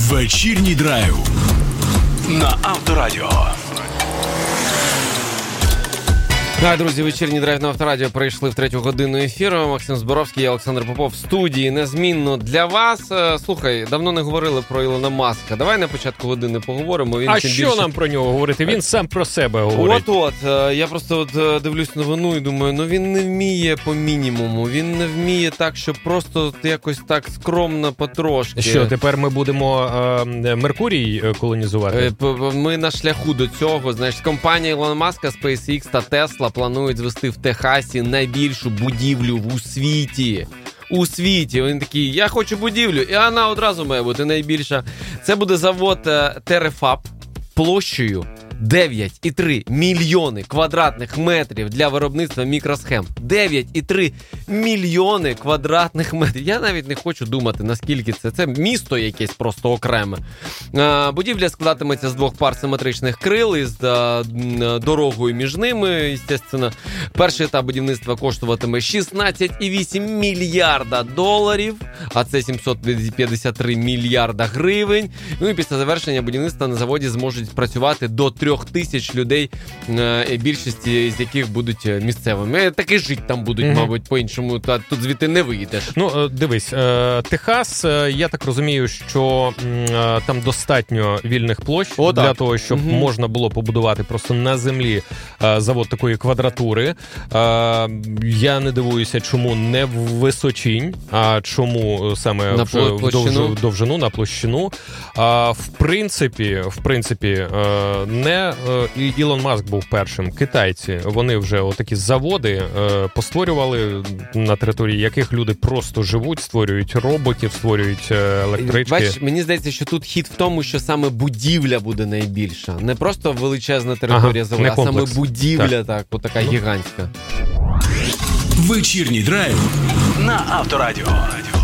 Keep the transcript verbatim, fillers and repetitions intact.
Вечірній драйв на Авторадіо. Так, друзі, вечірній драйв на Авторадіо прийшли в третю годину ефіру. Максим Зборовський, я Олександр Попов в студії. Незмінно для вас. Слухай, давно не говорили про Ілона Маска. Давай на початку години поговоримо. Він а що більше... нам про нього говорити? Він сам про себе говорить. От-от. Я просто от дивлюсь новину і думаю, ну він не вміє по мінімуму. Він не вміє так, щоб просто якось так скромно, потрошки. Що, тепер ми будемо е, Меркурій колонізувати? Ми на шляху до цього. Знаєш, компанія Ілона Маска, SpaceX та Tesla планують звести в Техасі найбільшу будівлю у світі. У світі. Він такий, я хочу будівлю, і вона одразу має бути найбільша. Це буде завод Терефаб площею дев'ять цілих три мільйони квадратних метрів для виробництва мікросхем. дев'ять цілих три мільйони квадратних метрів. Я навіть не хочу думати, наскільки це. Це місто якесь просто окреме. Будівля складатиметься з двох пар симетричних крил із дорогою між ними, звісно. Перший етап будівництва коштуватиме шістнадцять цілих вісім мільярда доларів, а це сімсот п'ятдесят три мільярда гривень. Ну і після завершення будівництва на заводі зможуть працювати до трьох тисяч людей, більшості з яких будуть місцевими. Таки жити там будуть, mm-hmm. мабуть, по-іншому. Та тут звідти не вийдеш. Ну, дивись, Техас, я так розумію, що там достатньо вільних площ О, для так. того, щоб mm-hmm. можна було побудувати просто на землі завод такої квадратури. Я не дивуюся, чому не в височинь, а чому саме на в довжину. довжину, на площину. В принципі, в принципі, не Ілон Маск був першим. Китайці, вони вже отакі заводи постворювали, на території яких люди просто живуть, створюють роботів, створюють електрички. Бачиш, мені здається, що тут хід в тому, що саме будівля буде найбільша. Не просто величезна територія ага, заводу, а саме будівля, так, так отака гігантська. Вечірній драйв на Авторадіо.